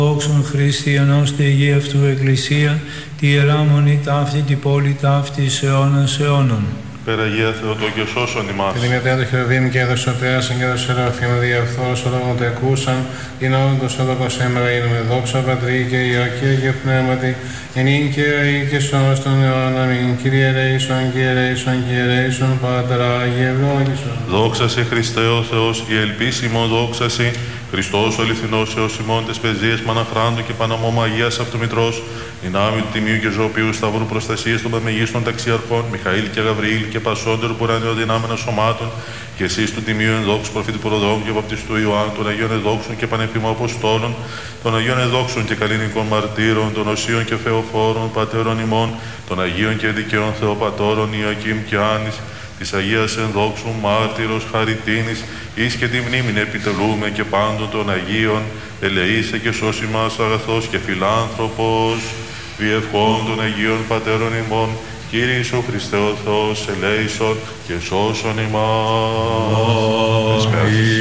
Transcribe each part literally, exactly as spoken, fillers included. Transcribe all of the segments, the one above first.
Δόξον Χριστί ενός τη Αγία αυτού Εκκλησία, τη Ιερά Μονή ταύτη, τη πόλη ταύτη αιώνας αιώνων. Περαγία Θεοτό και σώσον ημάς. Την ημετέα του χερουβίμ και έδωσε πέρασαν και έδωσε σεραφείμ διαφθόρος οδόγων τε ακούσαν, είναι όντως οδόγων σήμερα είναι με δόξα Πατρί και Υιό και Αγίο Πνεύματι, ενήν και αεί και σώς τον αιώνα αμήν. Κύριε ελέησον, Κύριε ελέησον, Κύριε ελέησον, Πατρά Άγιε ευλόγησον. Δόξα σε Χριστέ ο Θεός, η ελπίσιμο δόξα σε Χριστός ο αληθινός Θεός ημών τες πεζίες Μαναχράντου και Παναμώμα Αγίας Αυτομητρός, δυνάμει του Τιμίου και Ζωοποιού Σταυρού Προστασίας των Παμεγίστων Ταξιαρχών, Μιχαήλ και Γαβριήλ και Πασόντερου Πουρανιών Δυνάμεων Σωμάτων, και εσείς του Τιμίου Ενδόξου Προφήτη Προδρόμου και Βαπτιστού Ιωάννου, των Αγίων Εδόξων και Πανεπίμων Αποστόλων, των Αγίων Εδόξων και Καλλινικών Μαρτύρων, των Οσίων και Θεοφόρων, Πατέρων ημών, των Αγίων και Δικαίων Θεοπατώρων Ιακήμ και Άνης, της Αγίας Ενδόξου Μάρτυρος Χαριτίνης, εις και τη μνήμην επιτελούμε και πάντων των Αγίων, ελεήσε και σώσει μας αγαθός και φιλάνθρωπος, διευχών των Αγίων Πατέρων ημών, Κύριε Ιησού Χριστέ ο Θεός, ελέησον και σώσον ημάς.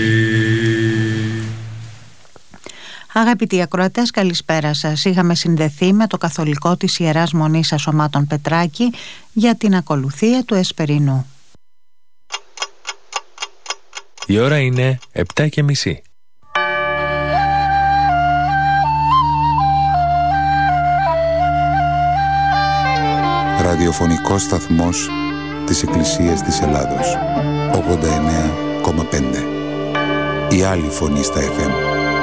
Αγαπητοί ακροατές, καλησπέρα σας. Είχαμε συνδεθεί με το καθολικό της Ιεράς Μονής Ασωμάτων Πετράκη για την ακολουθία του Εσπερινού. Η ώρα είναι επτά και μισή. Ραδιοφωνικός σταθμός της Εκκλησίας της Ελλάδος, ογδόντα εννέα κόμμα πέντε. Η άλλη φωνή στα εφ εμ.